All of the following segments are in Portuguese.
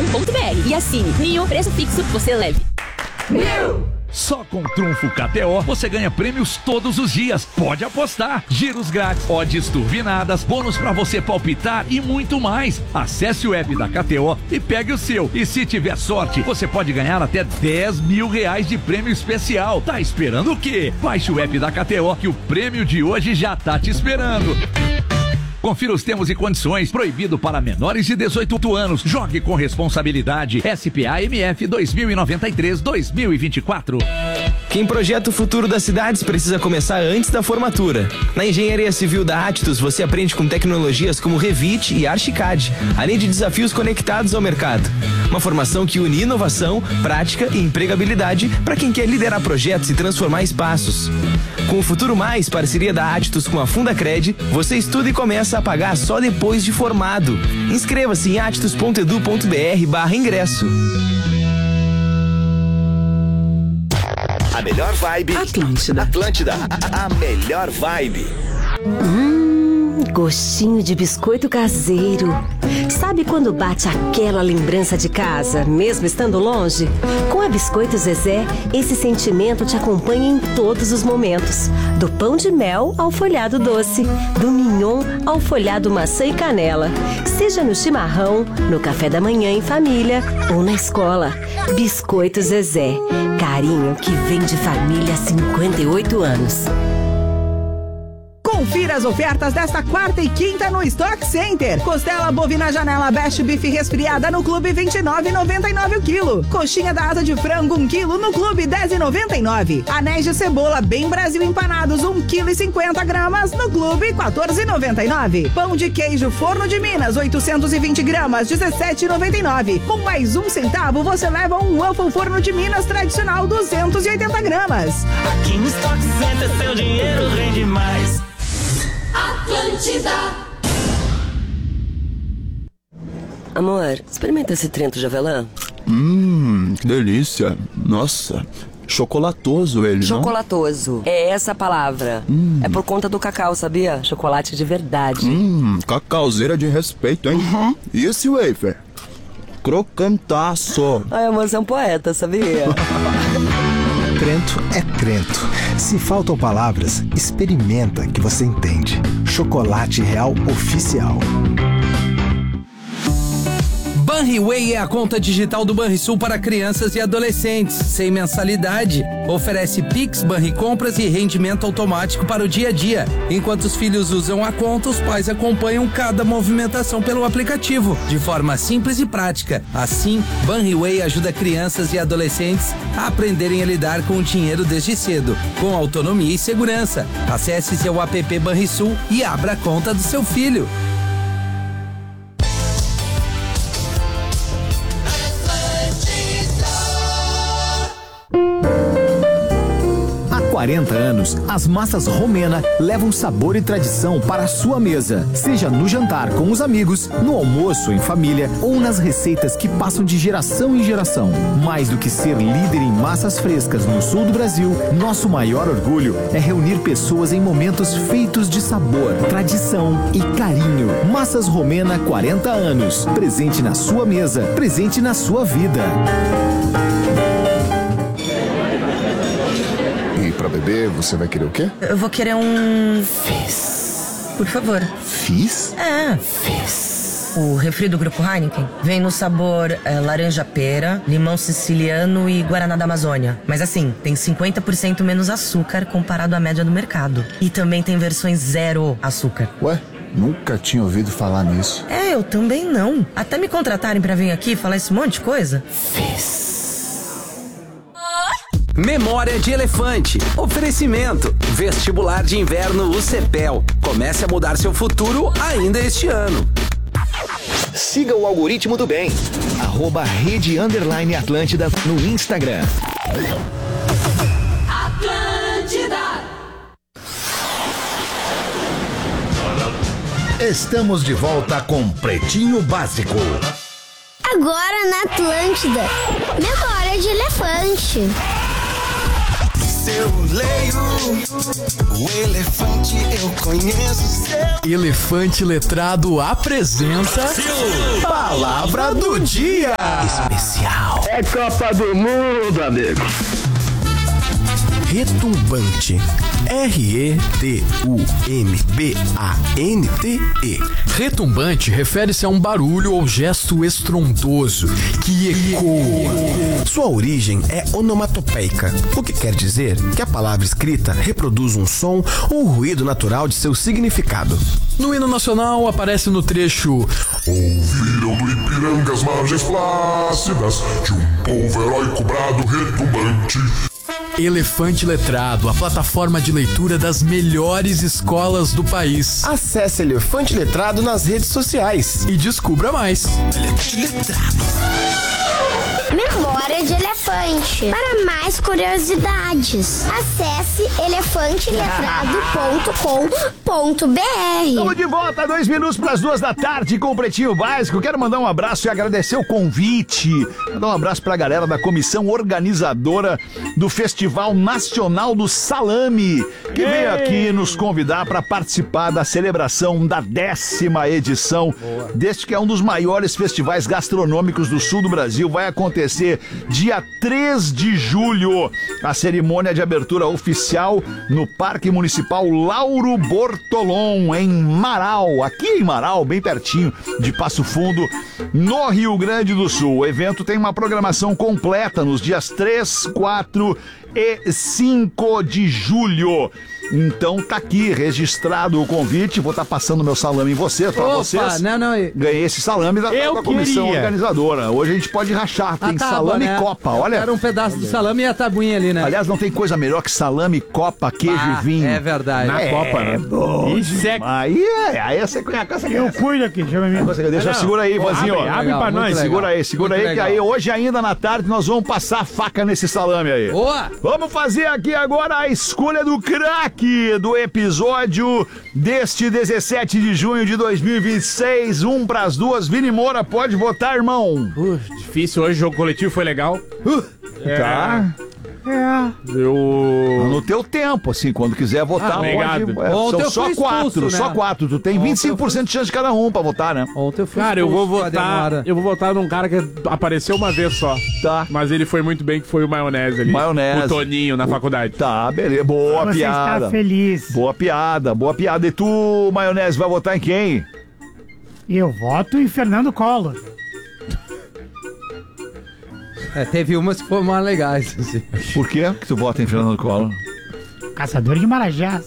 e assine. Ninho, preço fixo, você leve. Só com Trunfo KTO você ganha prêmios todos os dias. Pode apostar. Giros grátis, odds turbinadas, bônus pra você palpitar e muito mais. Acesse o app da KTO e pegue o seu. E se tiver sorte, você pode ganhar até R$10 mil de prêmio especial. Tá esperando o quê? Baixe o app da KTO que o prêmio de hoje já tá te esperando. Confira os termos e condições. Proibido para menores de 18 anos. Jogue com responsabilidade. SPA-MF 2093-2024. Quem projeta o futuro das cidades precisa começar antes da formatura. Na Engenharia Civil da Actus, você aprende com tecnologias como Revit e Archicad, além de desafios conectados ao mercado. Uma formação que une inovação, prática e empregabilidade para quem quer liderar projetos e transformar espaços. Com o Futuro Mais, parceria da Actus com a Fundacred, você estuda e começa a pagar só depois de formado. Inscreva-se em actus.edu.br/ingresso. A melhor vibe. Atlântida. A melhor vibe. Gostinho de biscoito caseiro. Sabe quando bate aquela lembrança de casa, mesmo estando longe? Com a Biscoito Zezé, esse sentimento te acompanha em todos os momentos. Do pão de mel ao folhado doce, do mignon ao folhado maçã e canela. Seja no chimarrão, no café da manhã em família ou na escola. Biscoito Zezé. Carinho que vem de família há 58 anos. Confira as ofertas desta quarta e quinta no Stock Center. Costela bovina janela Best Beef resfriada no Clube R$ 29,99 o quilo. Coxinha da asa de frango 1 quilo no Clube R$ 10,99. Anéis de cebola Bem Brasil empanados 1 quilo e 50 gramas no Clube R$ 14,99. Pão de queijo Forno de Minas 820 gramas R$ 17,99. Com mais R$1 você leva um waffle Forno de Minas tradicional 280 gramas. Aqui no Stock Center seu dinheiro rende mais. Atlântida. Amor, experimenta esse Trento de avelã. Que delícia. Nossa, chocolatoso ele, Chocolatoso. É essa a palavra. É por conta do cacau, sabia? Chocolate de verdade. Cacauzeira de respeito, hein? E esse wafer? Crocantaço. Ai, amor, você é um poeta, sabia? Trento é Trento. Se faltam palavras, experimenta que você entende. Chocolate Real Oficial. Banriway é a conta digital do Banrisul para crianças e adolescentes, sem mensalidade. Oferece Pix, Banricompras e rendimento automático para o dia a dia. Enquanto os filhos usam a conta, os pais acompanham cada movimentação pelo aplicativo, de forma simples e prática. Assim, Banriway ajuda crianças e adolescentes a aprenderem a lidar com o dinheiro desde cedo, com autonomia e segurança. Acesse seu app Banrisul e abra a conta do seu filho. Há 40 anos, as massas Romena levam sabor e tradição para a sua mesa. Seja no jantar com os amigos, no almoço em família ou nas receitas que passam de geração em geração. Mais do que ser líder em massas frescas no sul do Brasil, nosso maior orgulho é reunir pessoas em momentos feitos de sabor, tradição e carinho. Massas Romena, 40 anos. Presente na sua mesa, presente na sua vida. Pra beber, você vai querer o quê? Eu vou querer um... Fizz. Por favor. Fizz? É. Fizz. O refri do Grupo Heineken vem no sabor laranja-pera, limão siciliano e guaraná da Amazônia. Mas assim, tem 50% menos açúcar comparado à média do mercado. E também tem versões zero açúcar. Ué? Nunca tinha ouvido falar nisso. É, eu também não. Até me contratarem pra vir aqui falar esse monte de coisa. Fizz. Memória de Elefante. Oferecimento. Vestibular de Inverno UCPEL. Comece a mudar seu futuro ainda este ano. Siga o algoritmo do bem. @Rede_Atlântida no Instagram. Atlântida. Estamos de volta com Pretinho Básico. Agora na Atlântida. Memória de Elefante. eu leio. O elefante eu conheço seu. Elefante Letrado apresenta Palavra do Dia Especial. É Copa do Mundo, amigo. Retumbante. R-E-T-U-M-B-A-N-T-E. Retumbante refere-se a um barulho ou gesto estrondoso que ecoa. Sua origem é onomatopeica, o que quer dizer que a palavra escrita reproduz um som ou ruído natural de seu significado. No hino nacional aparece no trecho: ouviram do Ipiranga as margens plácidas de um povo heróico brado retumbante. Elefante Letrado, a plataforma de leitura das melhores escolas do país. Acesse Elefante Letrado nas redes sociais e descubra mais. Elefante Letrado. Memória de elefante. Para mais curiosidades, acesse elefanteletrado.com.br. Estamos de volta, 2 minutos para as 2 da tarde com o Pretinho Básico. Quero mandar um abraço e agradecer o convite. Mandar um abraço para a galera da comissão organizadora do Festival Nacional do Salame, que veio aqui nos convidar para participar da celebração da 10ª edição deste que é um dos maiores festivais gastronômicos do sul do Brasil. Vai acontecer dia 3 de julho, a cerimônia de abertura oficial no Parque Municipal Lauro Bortolom, em Marau, aqui em Marau, bem pertinho de Passo Fundo, no Rio Grande do Sul. O evento tem uma programação completa nos dias 3, 4 e 5 de julho. Então tá aqui registrado o convite. Vou estar passando meu salame em você, pra vocês. Ganhei esse salame da comissão organizadora. Hoje a gente pode rachar. Tem salame e copa, olha. Era um pedaço de salame e a tabuinha ali, né? Aliás, não tem coisa melhor que salame, copa, queijo e vinho. É verdade. Na copa, né? Aí você eu cuido aqui, deixa eu ver. Deixa, segura aí, Ivanzinho. Abre pra nós. Segura aí, que aí hoje ainda na tarde nós vamos passar a faca nesse salame aí. Boa! Vamos fazer aqui agora a escolha do craque do episódio deste 17 de junho de 2026, 1 pras 2. Vini Moura, pode votar, irmão. Difícil hoje, o jogo coletivo foi legal. Tá. No teu tempo, assim, quando quiser votar, pode. São só 4, só 4. Tu tem 25% de chance de cada um pra votar, né? Ontem eu fui Cara, eu vou votar num cara que apareceu uma vez só. Tá. Mas ele foi muito bem, que foi o Maionese ali. Maionese. O Toninho na faculdade. Tá, beleza. Boa Você piada. está feliz. Boa piada. E tu, Maionese, vai votar em quem? Eu voto em Fernando Collor. Teve umas que foram mais legais, assim. Por quê que tu vota em Fernando Collor? Caçador de Marajás.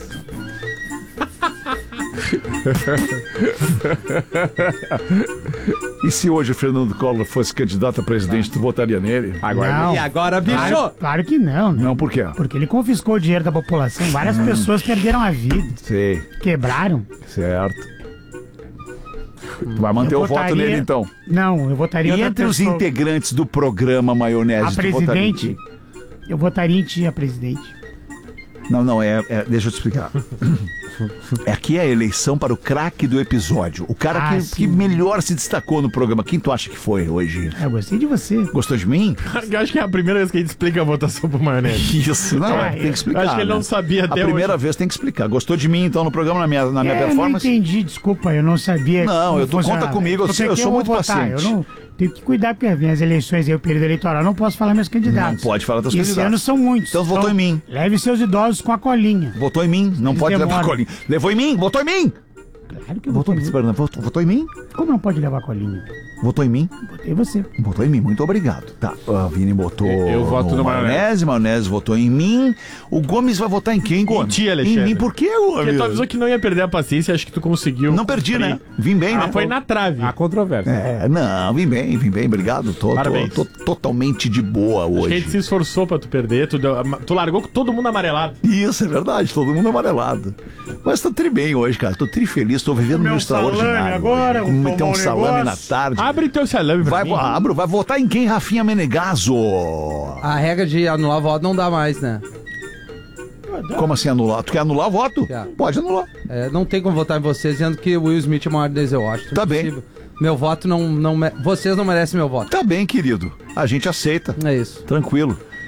E se hoje o Fernando Collor fosse candidato a presidente, tu votaria nele? Não. E agora, bicho? Claro que não, né? Não, por quê? Porque ele confiscou o dinheiro da população. Várias pessoas perderam a vida. Sei. Quebraram. Certo. Tu vai manter o voto nele, então? Não, eu votaria em entre os integrantes do programa Maionese, a presidente, eu votaria em ti, a presidente. Não, deixa eu te explicar. Aqui é a eleição para o craque do episódio. O cara que melhor se destacou no programa. Quem tu acha que foi hoje? Eu gostei de você. Gostou de mim? Eu acho que é a primeira vez que a gente explica a votação pro Maionese. Isso, não, tem que explicar. Acho que ele não sabia até hoje. A primeira vez tem que explicar. Gostou de mim, então, no programa, na minha performance? Eu não entendi, desculpa, eu não sabia. Não, conta comigo, eu sou muito paciente. Eu não tenho que cuidar, porque vem as eleições aí, o período eleitoral, eu não posso falar meus candidatos. Não pode falar dos candidatos. Esse ano são muitos. Então votou em mim. Leve seus idosos com a colinha. Votou em mim, não pode levar a colinha. Levou em mim, votou em mim! Claro que votou em mim. Votou em mim? Como não pode levar a colinha? Votou em mim? Votei você. Votou em mim, muito obrigado. Tá, a Vini votou eu voto no Maionese. Maionese votou em mim. O Gomes vai votar em quem, Gomes? Em ti, Alexandre. Em mim, por quê, Gomes? Porque tu avisou que não ia perder a paciência, acho que tu conseguiu. Não perdi, né? Vim bem, né? Foi na trave. A controvérsia. Não, vim bem, obrigado. Tô totalmente de boa hoje. Acho que a gente se esforçou pra tu perder, tu largou com todo mundo amarelado. Isso, é verdade, todo mundo amarelado. Mas tô tri bem hoje, cara, tô tri feliz, tô vivendo meu extraordinário. Agora, meter um salame na tarde. Abre teu salame pra mim. Vai votar em quem, Rafinha Menegaso? A regra de anular voto não dá mais, né? Como assim anular? Tu quer anular o voto? Pode anular. Não tem como votar em vocês, dizendo que o Will Smith é o maior Denzel Washington. Tá bem. Meu voto vocês não merecem meu voto. Tá bem, querido. A gente aceita. É isso. Tranquilo.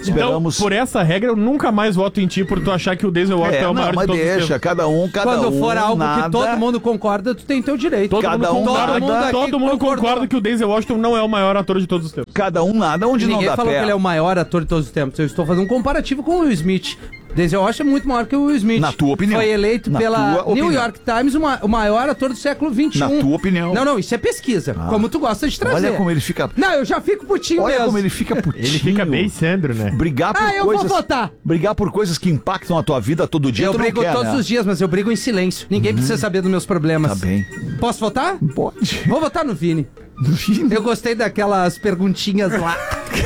Esperamos... Então, por essa regra, eu nunca mais voto em ti por tu achar que o Denzel Washington é o maior de todos os tempos. Deixa, cada um, Quando for algo nada... que todo mundo concorda, tu tem teu direito. Todo mundo concorda que o Denzel Washington não é o maior ator de todos os tempos. Cada um nada, onde Ninguém não dá falou pé. que ele é o maior ator de todos os tempos. Eu estou fazendo um comparativo com o Will Smith. Denzel Washington é muito maior que o Will Smith. Na tua opinião. Foi eleito pela New York Times o maior ator do século XXI. Na tua opinião. Não, isso é pesquisa. Como tu gosta de trazer. Olha como ele fica... Não, eu já fico putinho mesmo. Olha como ele fica putinho. Ele fica bem Sandro, né? Brigar por eu coisas... vou votar. Brigar por coisas que impactam a tua vida todo dia, Eu brigo todos os dias, mas eu brigo em silêncio. Ninguém precisa saber dos meus problemas. Tá bem. Posso votar? Pode. Vou votar no Vini. Eu gostei daquelas perguntinhas lá.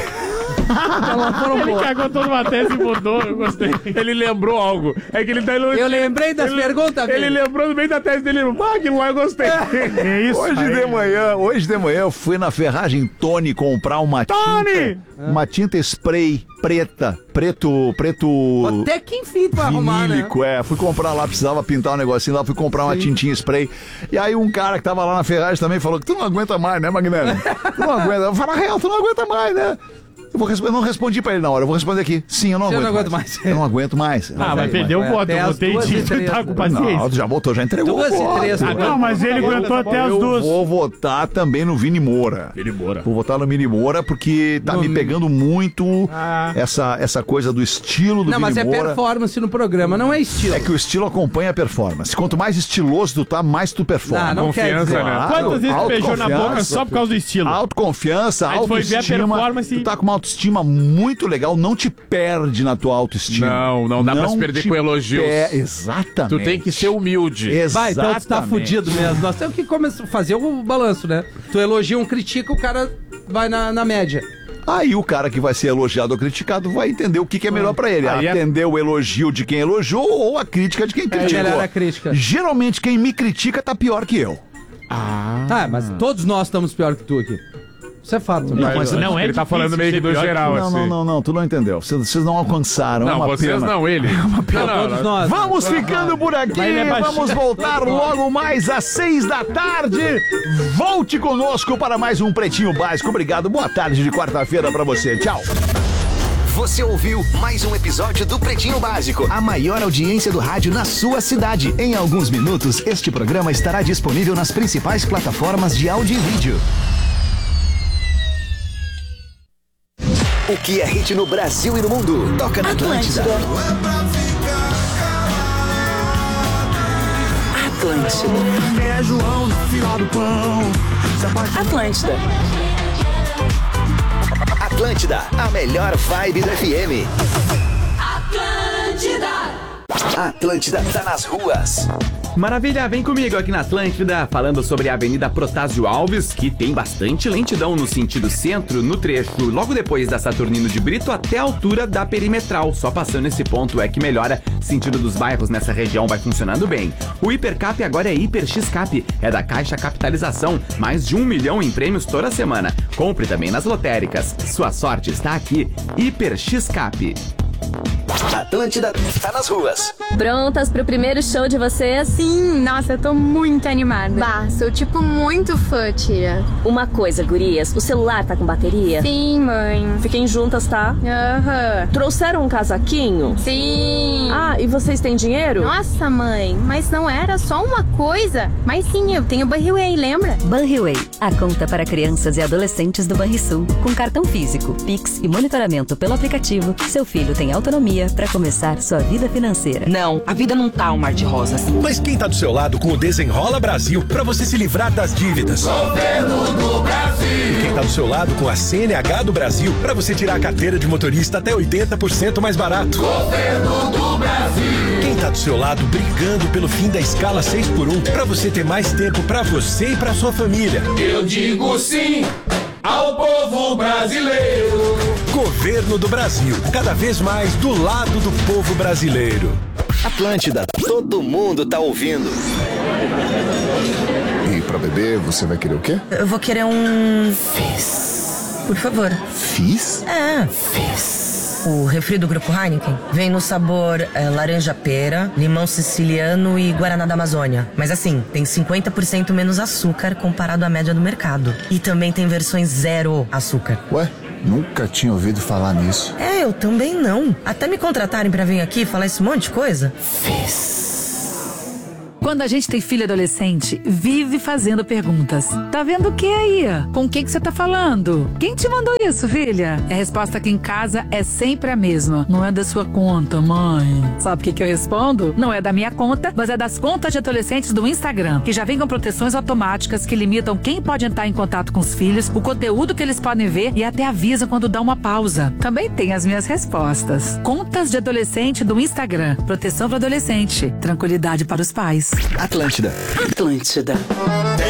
Ele cagou toda uma tese e mudou, eu gostei. Ele lembrou algo. É que ele tá elogiando. Eu lembrei das perguntas, Ele lembrou no meio da tese dele. Aquilo lá eu gostei. É isso. Hoje de manhã eu fui na Ferragem Tony comprar uma tinta spray preto até que enfim tu vai arrumar, né? Fui comprar lá, precisava pintar um negocinho lá, fui comprar uma tintinha spray. E aí um cara que tava lá na Ferragem também falou que tu não aguenta mais, né, Magnélio? Tu não aguenta. Eu falei, real, tu não aguenta mais, né? Eu não respondi pra ele na hora, eu vou responder aqui. Sim, eu não aguento mais. Eu não aguento mais. Mas perdeu o voto, eu votei em ti, tu tá com paciência. Não, tu já votou, já entregou. 2:03. Não, mas ele aguentou até as 2. Eu vou votar também no Vini Moura. Vou votar no Vini Moura porque tá me pegando muito essa coisa do estilo do Vini Moura. Não, mas é performance no programa, não é estilo. É que o estilo acompanha a performance. Quanto mais estiloso tu tá, mais tu performa. Não quer dizer. Quantas vezes tu beijou na boca só por causa do estilo? Autoconfiança, autoestima. Foi ver a performance. Tu tá com uma autoestima muito legal, não te perde na tua autoestima. Não dá pra se perder com elogios. Exatamente. Tu tem que ser humilde. Exatamente. Vai, então tu tá fudido mesmo. Nós temos que fazer o balanço, né? Tu elogia critica, o cara vai na média. Aí o cara que vai ser elogiado ou criticado vai entender o que é melhor pra ele. Atender o elogio de quem elogiou ou a crítica de quem criticou. Melhor a crítica. Geralmente quem me critica tá pior que eu. Mas todos nós estamos pior que tu aqui. Isso é fato. Não é ele tá falando meio que do geral, assim. Não, tu não entendeu. Vocês não alcançaram. Não, vocês não, ele. Todos nós. Vamos ficando por aqui. Vamos voltar logo mais às 6 da tarde. Volte conosco para mais um Pretinho Básico. Obrigado. Boa tarde de quarta-feira pra você. Tchau. Você ouviu mais um episódio do Pretinho Básico, a maior audiência do rádio na sua cidade. Em alguns minutos, este programa estará disponível nas principais plataformas de áudio e vídeo. O que é hit no Brasil e no mundo? Toca na Atlântida. É João no final do pão. Atlântida. Atlântida, a melhor vibe do FM. Atlântida tá nas ruas. Maravilha, vem comigo aqui na Atlântida, falando sobre a Avenida Protásio Alves, que tem bastante lentidão no sentido centro, no trecho logo depois da Saturnino de Brito até a altura da Perimetral. Só passando esse ponto é que melhora, sentido dos bairros nessa região vai funcionando bem. O Hipercap agora é Hiper X-Cap, é da Caixa Capitalização, mais de 1 milhão em prêmios toda semana. Compre também nas lotéricas, sua sorte está aqui, Hiper X-Cap. Atlântida tá nas ruas. Prontas pro primeiro show de vocês? Sim, nossa, eu tô muito animada. Bah, sou tipo muito fã, tia. Uma coisa, gurias, o celular tá com bateria? Sim, mãe. Fiquem juntas, tá? Aham. Trouxeram um casaquinho? Sim. Ah, e vocês têm dinheiro? Nossa, mãe, mas não era só uma coisa. Mas sim, eu tenho Banriway, lembra? Banriway, a conta para crianças e adolescentes do Banrisul. Com cartão físico, Pix e monitoramento pelo aplicativo, seu filho tem autonomia para começar sua vida financeira. Não, a vida não tá um mar de rosas. Mas quem tá do seu lado com o Desenrola Brasil para você se livrar das dívidas? Governo do Brasil. E quem tá do seu lado com a CNH do Brasil para você tirar a carteira de motorista até 80% mais barato? Governo do Brasil. Quem tá do seu lado brigando pelo fim da escala 6x1 para você ter mais tempo para você e para sua família? Eu digo sim ao povo brasileiro. Governo do Brasil, cada vez mais do lado do povo brasileiro. Atlântida, todo mundo tá ouvindo. E pra beber, você vai querer o quê? Eu vou querer um... Fizz. Por favor. Fizz? Fizz. O refri do Grupo Heineken vem no sabor laranja-pera, limão siciliano e guaraná da Amazônia. Mas assim, tem 50% menos açúcar comparado à média do mercado. E também tem versões zero açúcar. Ué? Nunca tinha ouvido falar nisso. É, eu também não. Até me contratarem pra vir aqui falar esse monte de coisa. Quando a gente tem filho adolescente, vive fazendo perguntas. Tá vendo o que aí? Com quem que você tá falando? Quem te mandou isso, filha? A resposta aqui em casa é sempre a mesma. Não é da sua conta, mãe. Sabe o que eu respondo? Não é da minha conta, mas é das contas de adolescentes do Instagram, que já vem com proteções automáticas que limitam quem pode entrar em contato com os filhos, o conteúdo que eles podem ver e até avisa quando dá uma pausa. Também tem as minhas respostas. Contas de adolescente do Instagram. Proteção para adolescente. Tranquilidade para os pais. Atlântida.